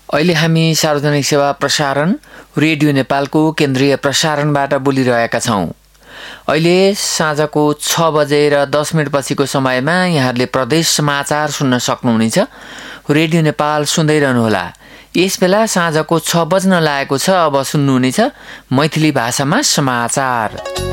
अहिले हामी सार्वजनिक सेवा प्रसारण रेडियो नेपालको केन्द्रीय प्रसारणबाट बोलिरहेका छौँ। अहिले साँझको 6 बजेर 10 मिनट पछिको समयमा यहाँहरूले प्रदेश समाचार सुन्न सक्नुहुनेछ। रेडियो नेपाल सुन्दै रहनुहोला। यस बेला साँझको 6 बज्न लागेको छ। अब सुन्नुहुनेछ मैथिली भाषामा समाचार।